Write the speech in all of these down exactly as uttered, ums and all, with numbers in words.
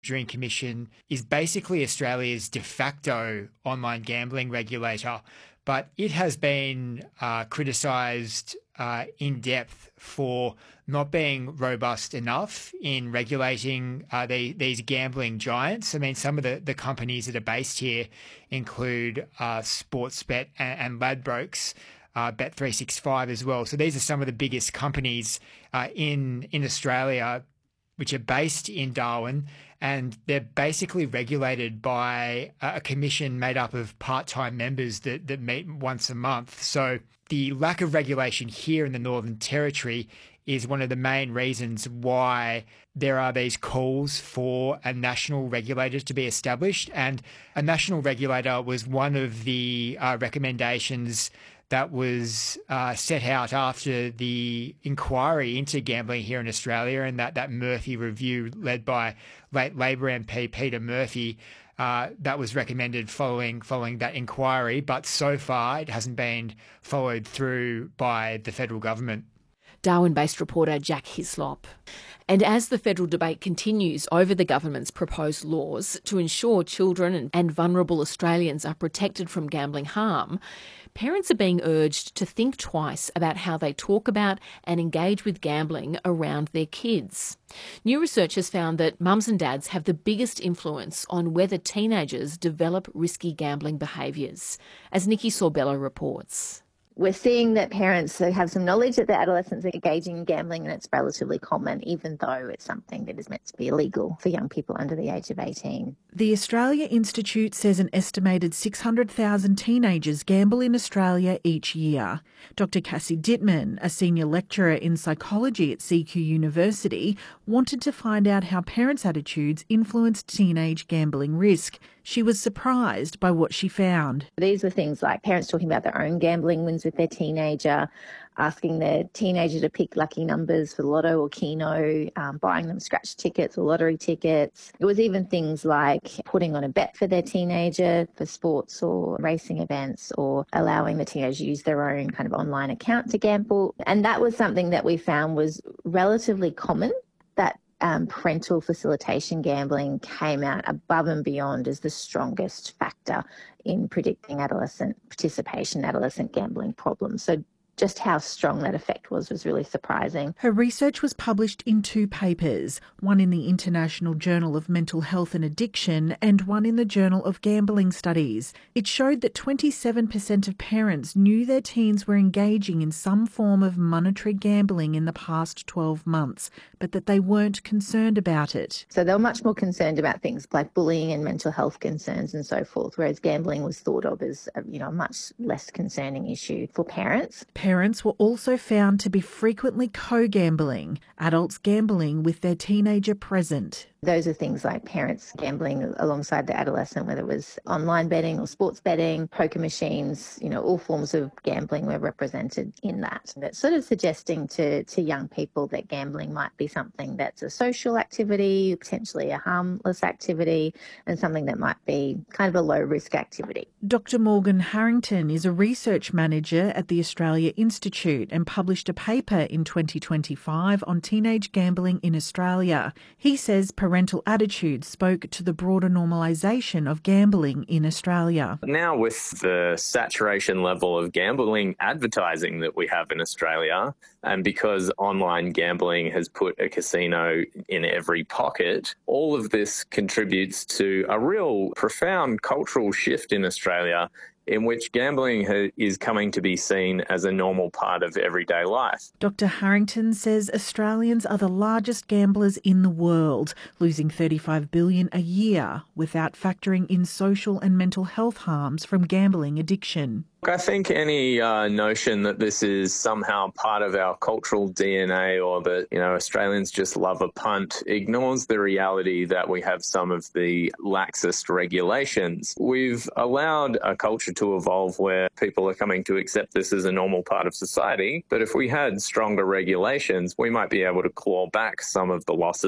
Monitoring Commission is basically Australia's de facto online gambling regulator, but it has been uh, criticised uh, in depth for not being robust enough in regulating uh, the, these gambling giants. I mean, some of the, the companies that are based here include uh, Sportsbet and, and Ladbrokes, uh, Bet three sixty-five as well. So these are some of the biggest companies uh, in in Australia, which are based in Darwin, and they're basically regulated by a commission made up of part-time members that, that meet once a month. So the lack of regulation here in the Northern Territory is one of the main reasons why there are these calls for a national regulator to be established. And a national regulator was one of the uh, recommendations that was uh, set out after the inquiry into gambling here in Australia, and that, that Murphy review led by late Labor M P Peter Murphy, uh, that was recommended following following that inquiry. But so far, it hasn't been followed through by the federal government. Darwin-based reporter Jack Hislop. And as the federal debate continues over the government's proposed laws to ensure children and vulnerable Australians are protected from gambling harm, parents are being urged to think twice about how they talk about and engage with gambling around their kids. New research has found that mums and dads have the biggest influence on whether teenagers develop risky gambling behaviours, as Nikki Sorbello reports. We're seeing that parents have some knowledge that their adolescents are engaging in gambling, and it's relatively common, even though it's something that is meant to be illegal for young people under the age of eighteen. The Australia Institute says an estimated six hundred thousand teenagers gamble in Australia each year. Doctor Cassie Dittman, a senior lecturer in psychology at C Q University, wanted to find out how parents' attitudes influenced teenage gambling risk. She was surprised by what she found. These were things like parents talking about their own gambling wins with their teenager, asking their teenager to pick lucky numbers for Lotto or Keno, um, buying them scratch tickets or lottery tickets. It was even things like putting on a bet for their teenager for sports or racing events, or allowing the teenager to use their own kind of online account to gamble. And that was something that we found was relatively common, that Um, parental facilitation gambling came out above and beyond as the strongest factor in predicting adolescent participation, adolescent gambling problems. So just how strong that effect was was really surprising. Her research was published in two papers, one in the International Journal of Mental Health and Addiction and one in the Journal of Gambling Studies. It showed that twenty-seven percent of parents knew their teens were engaging in some form of monetary gambling in the past twelve months, but that they weren't concerned about it. So they were much more concerned about things like bullying and mental health concerns and so forth, whereas gambling was thought of as a, you know, a much less concerning issue for parents. Parents were also found to be frequently co-gambling, adults gambling with their teenager present. Those are things like parents gambling alongside the adolescent, whether it was online betting or sports betting, poker machines, you know, all forms of gambling were represented in that. That's sort of suggesting to, to young people that gambling might be something that's a social activity, potentially a harmless activity, and something that might be kind of a low-risk activity. Doctor Morgan Harrington is a research manager at the Australia Institute and published a paper in twenty twenty-five on teenage gambling in Australia. He says parental attitudes spoke to the broader normalisation of gambling in Australia. Now, with the saturation level of gambling advertising that we have in Australia, and because online gambling has put a casino in every pocket, all of this contributes to a real profound cultural shift in Australia, in which gambling ha- is coming to be seen as a normal part of everyday life. Doctor Harrington says Australians are the largest gamblers in the world, losing thirty-five billion dollars a year without factoring in social and mental health harms from gambling addiction. I think any uh, notion that this is somehow part of our cultural D N A, or that, you know, Australians just love a punt, ignores the reality that we have some of the laxest regulations. We've allowed a culture to evolve where people are coming to accept this as a normal part of society. But if we had stronger regulations, we might be able to claw back some of the losses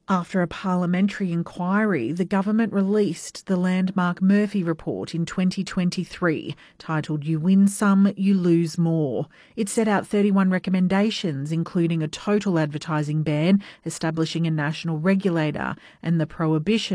After a parliamentary inquiry, the government released the landmark Murphy Report in twenty twenty-three, titled You Win Some, You Lose More. It set out thirty-one recommendations, including a total advertising ban, establishing a national regulator, and the prohibition